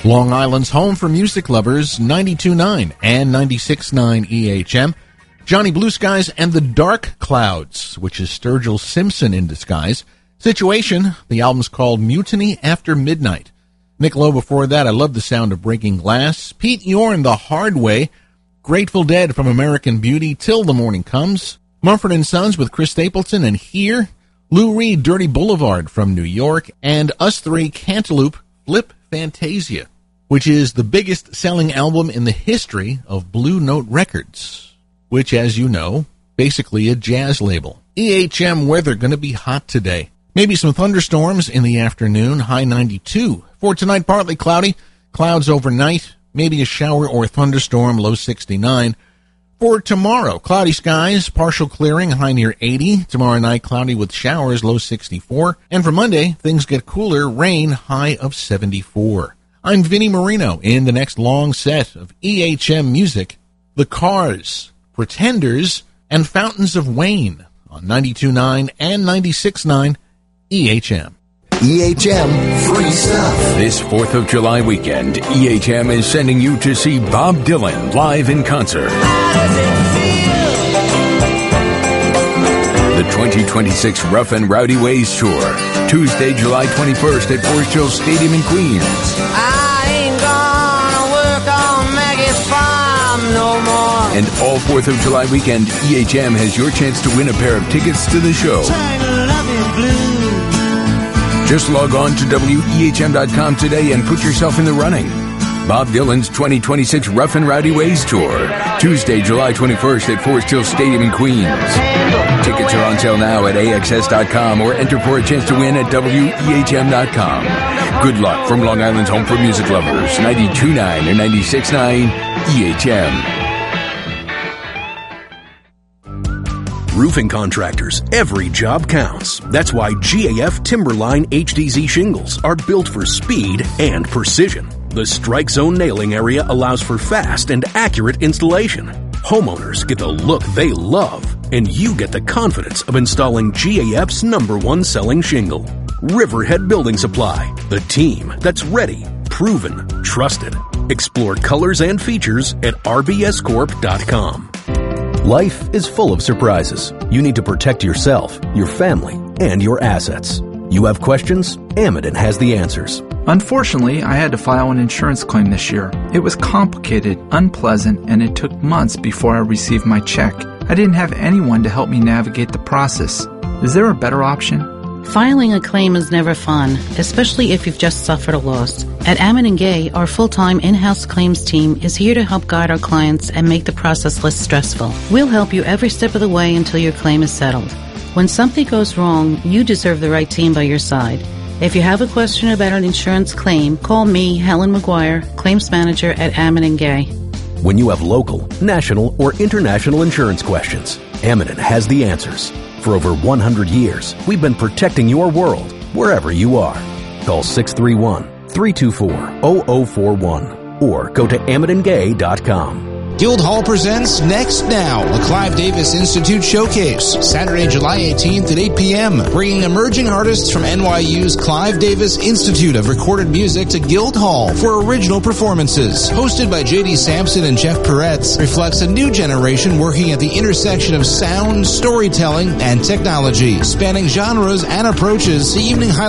Long Island's home for music lovers, 92.9 and 96.9 EHM. Johnny Blue Skies and the Dark Clouds, which is Sturgill Simpson in disguise. Situation, the album's called Mutiny After Midnight. Nick Lowe before that, I Love the Sound of Breaking Glass. Pete Yorn, The Hard Way. Grateful Dead from American Beauty, Till the Morning Comes. Mumford & Sons with Chris Stapleton and Here. Lou Reed, Dirty Boulevard from New York. And Us Three, Cantaloupe, Flip Fantasia, which is the biggest selling album in the history of Blue Note Records, which, as you know, basically a jazz label. EHM weather going to be hot today. Maybe some thunderstorms in the afternoon, high 92. For tonight, partly cloudy, clouds overnight, maybe a shower or thunderstorm, low 69. For tomorrow, cloudy skies, partial clearing, high near 80. Tomorrow night, cloudy with showers, low 64. And for Monday, things get cooler, rain, high of 74. I'm Vinnie Marino in the next long set of EHM music, The Cars, Pretenders, and Fountains of Wayne on 92.9 and 96.9 EHM. EHM Free Stuff. This 4th of July weekend, EHM is sending you to see Bob Dylan live in concert. The 2026 Rough and Rowdy Ways Tour, Tuesday, July 21st at Forest Hill Stadium in Queens. I ain't gonna work on Maggie's farm no more. And all 4th of July weekend, EHM has your chance to win a pair of tickets to the show. Just log on to WEHM.com today and put yourself in the running. Bob Dylan's 2026 Rough and Rowdy Ways Tour, Tuesday, July 21st at Forest Hill Stadium in Queens. Tickets are on sale now at AXS.com or enter for a chance to win at WEHM.com. Good luck from Long Island's home for music lovers, 92.9 and 96.9 EHM. Roofing contractors, every job counts. That's why GAF Timberline HDZ shingles are built for speed and precision. The Strike Zone nailing area allows for fast and accurate installation. Homeowners get the look they love, and you get the confidence of installing GAF's #1 selling shingle. Riverhead Building Supply, the team that's ready, proven, trusted. Explore colors and features at rbscorp.com. Life is full of surprises. You need to protect yourself, your family, and your assets. You have questions? Amidon has the answers. Unfortunately, I had to file an insurance claim this year. It was complicated, unpleasant, and it took months before I received my check. I didn't have anyone to help me navigate the process. Is there a better option? Filing a claim is never fun, especially if you've just suffered a loss. At Amidon Gay, our full-time in-house claims team is here to help guide our clients and make the process less stressful. We'll help you every step of the way until your claim is settled. When something goes wrong, you deserve the right team by your side. If you have a question about an insurance claim, call me, Helen McGuire, Claims Manager at Amidon Gay. When you have local, national, or international insurance questions, Amidon has the answers. For over 100 years, we've been protecting your world, wherever you are. Call 631-324-0041 or go to AmidonGay.com. Guildhall presents Next Now, a Clive Davis Institute showcase, Saturday, July 18th at 8 p.m., bringing emerging artists from NYU's Clive Davis Institute of Recorded Music to Guildhall for original performances. Hosted by J.D. Sampson and Jeff Peretz, reflects a new generation working at the intersection of sound, storytelling, and technology, spanning genres and approaches. The evening highlights